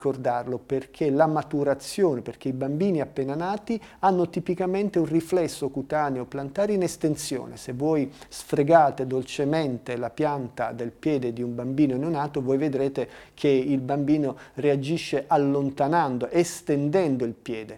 ricordarlo perché la maturazione, perché i bambini appena nati hanno tipicamente un riflesso cutaneo plantare in estensione. Se voi sfregate dolcemente la pianta del piede di un bambino neonato, voi vedrete che il bambino reagisce allontanando, estendendo il piede.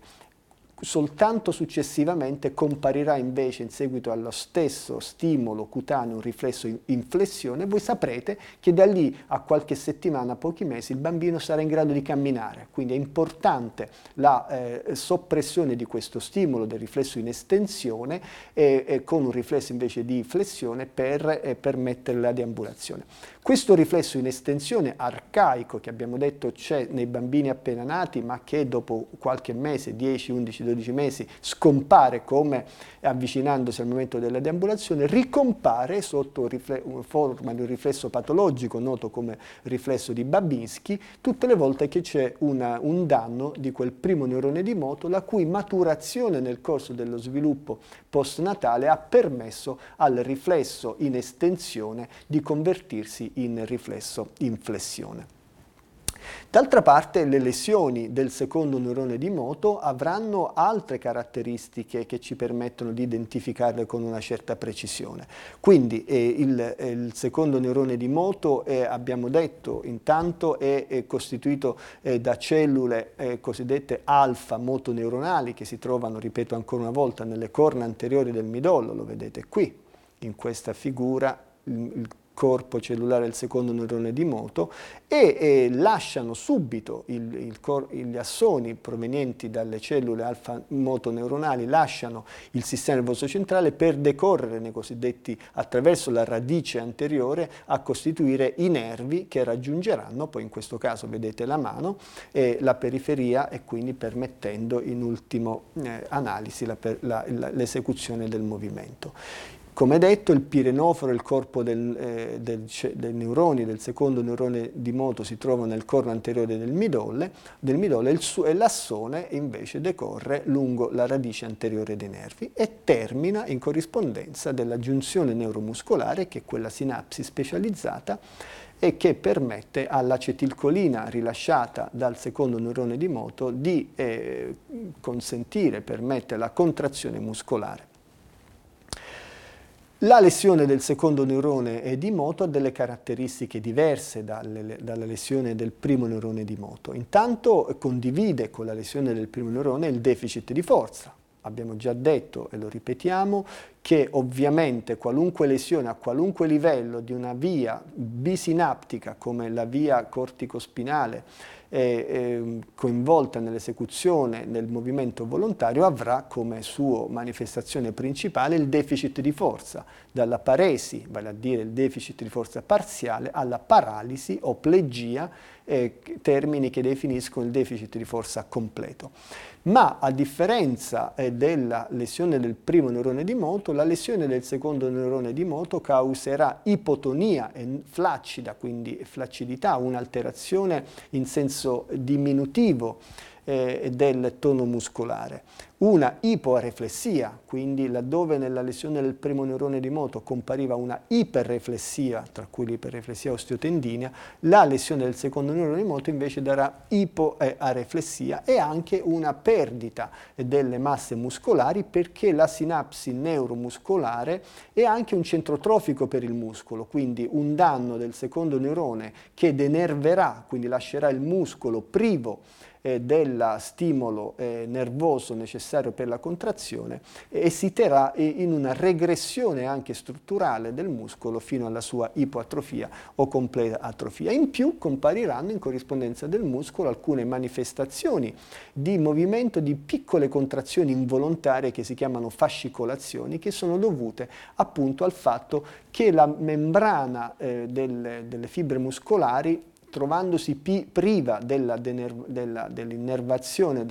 Soltanto successivamente comparirà invece in seguito allo stesso stimolo cutaneo un riflesso in flessione, voi saprete che da lì a qualche settimana, pochi mesi, il bambino sarà in grado di camminare. Quindi è importante la soppressione di questo stimolo del riflesso in estensione con un riflesso invece di flessione per permettere la deambulazione. Questo riflesso in estensione arcaico che abbiamo detto c'è nei bambini appena nati, ma che dopo qualche mese, 10, 11, 12 mesi, scompare come avvicinandosi al momento della deambulazione, ricompare sotto forma di un riflesso patologico noto come riflesso di Babinski tutte le volte che c'è un danno di quel primo neurone di moto, la cui maturazione nel corso dello sviluppo postnatale ha permesso al riflesso in estensione di convertirsi in riflesso in flessione. D'altra parte le lesioni del secondo neurone di moto avranno altre caratteristiche che ci permettono di identificarle con una certa precisione. Quindi il secondo neurone di moto, abbiamo detto intanto, è costituito da cellule cosiddette alfa motoneuronali che si trovano, ripeto ancora una volta, nelle corna anteriori del midollo, lo vedete qui, in questa figura, il corpo cellulare del secondo neurone di moto e lasciano subito gli assoni provenienti dalle cellule alfa motoneuronali lasciano il sistema nervoso centrale per decorrere nei cosiddetti attraverso la radice anteriore a costituire i nervi che raggiungeranno poi in questo caso vedete la mano e la periferia e quindi permettendo in ultima analisi l'esecuzione del movimento. Come detto, il pirenoforo e il corpo dei neuroni, del secondo neurone di moto, si trovano nel corno anteriore del midolle e l'assone invece decorre lungo la radice anteriore dei nervi e termina in corrispondenza della giunzione neuromuscolare, che è quella sinapsi specializzata, e che permette all'acetilcolina rilasciata dal secondo neurone di moto di permettere la contrazione muscolare. La lesione del secondo neurone di moto ha delle caratteristiche diverse dalla lesione del primo neurone di moto. Intanto condivide con la lesione del primo neurone il deficit di forza. Abbiamo già detto, e lo ripetiamo, che ovviamente qualunque lesione a qualunque livello di una via bisinaptica come la via corticospinale coinvolta nell'esecuzione del movimento volontario avrà come sua manifestazione principale il deficit di forza, dalla paresi, vale a dire il deficit di forza parziale, alla paralisi o plegia, termini che definiscono il deficit di forza completo. Ma a differenza della lesione del primo neurone di moto, la lesione del secondo neurone di moto causerà ipotonia e flaccida, quindi flaccidità, un'alterazione in senso diminutivo del tono muscolare. Una ipoareflessia, quindi laddove nella lesione del primo neurone di moto compariva una iperreflessia, tra cui l'iperreflessia osteotendinea, la lesione del secondo neurone di moto invece darà ipoareflessia e anche una perdita delle masse muscolari, perché la sinapsi neuromuscolare è anche un centro trofico per il muscolo, quindi un danno del secondo neurone che denerverà, quindi lascerà il muscolo privo del stimolo nervoso necessario per la contrazione e si terrà in una regressione anche strutturale del muscolo fino alla sua ipoatrofia o completa atrofia. In più compariranno in corrispondenza del muscolo alcune manifestazioni di movimento di piccole contrazioni involontarie che si chiamano fascicolazioni, che sono dovute appunto al fatto che la membrana delle fibre muscolari, trovandosi priva dell'innervazione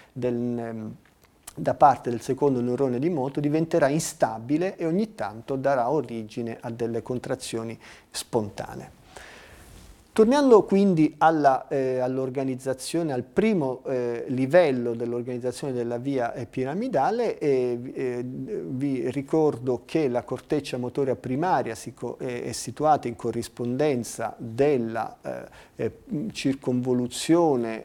da parte del secondo neurone di moto, diventerà instabile e ogni tanto darà origine a delle contrazioni spontanee. Tornando quindi all'organizzazione, al primo livello dell'organizzazione della via piramidale, vi ricordo che la corteccia motoria primaria è situata in corrispondenza della circonvoluzione